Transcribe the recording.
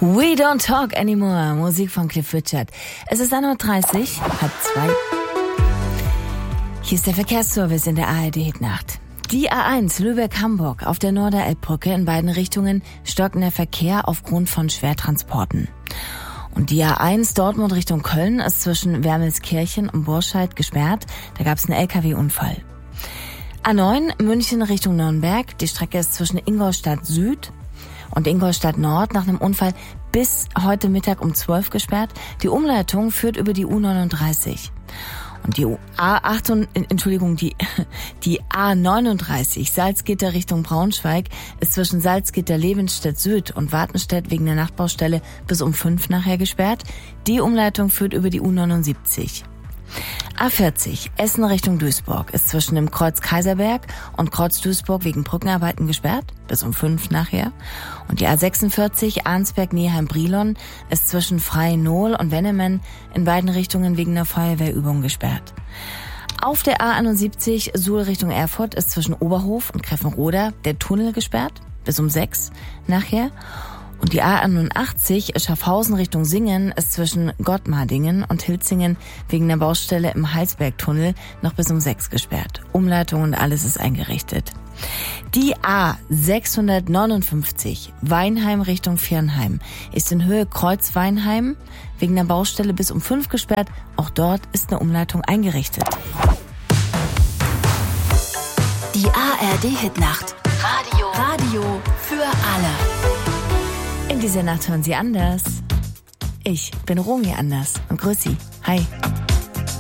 We don't talk anymore. Musik von Cliff Richard. Es ist 1:30 Uhr, 1:30. Hier ist der Verkehrsservice in der ARD-Hitnacht. Die A1 Lübeck-Hamburg auf der Norderelbbrücke in beiden Richtungen stockt der Verkehr aufgrund von Schwertransporten. Und die A1 Dortmund Richtung Köln ist zwischen Wermelskirchen und Burscheid gesperrt. Da gab es einen LKW-Unfall. A9 München Richtung Nürnberg. Die Strecke ist zwischen Ingolstadt Süd und Ingolstadt Nord nach einem Unfall bis heute Mittag um 12 gesperrt. Die Umleitung führt über die U39. Und die die A39 Salzgitter Richtung Braunschweig ist zwischen Salzgitter-Levenstedt Süd und Wartenstedt wegen der Nachtbaustelle bis um 5 nachher gesperrt. Die Umleitung führt über die U79. A40 Essen Richtung Duisburg ist zwischen dem Kreuz Kaiserberg und Kreuz Duisburg wegen Brückenarbeiten gesperrt, bis um 5 nachher. Und die A46 Arnsberg-Neheim-Brilon ist zwischen Freie-Nohl und Wennemen in beiden Richtungen wegen einer Feuerwehrübung gesperrt. Auf der A71 Suhl Richtung Erfurt ist zwischen Oberhof und Greffenroda der Tunnel gesperrt, bis um 6 nachher. Und die A81 Schaffhausen Richtung Singen ist zwischen Gottmardingen und Hilzingen wegen der Baustelle im Heilsbergtunnel noch bis um 6 gesperrt. Umleitung und alles ist eingerichtet. Die A659 Weinheim Richtung Viernheim ist in Höhe Kreuz Weinheim wegen der Baustelle bis um 5 gesperrt. Auch dort ist eine Umleitung eingerichtet. Die ARD-Hitnacht. Radio für alle. In dieser Nacht hören Sie anders. Ich bin Romy Anders und grüß Sie. Hi.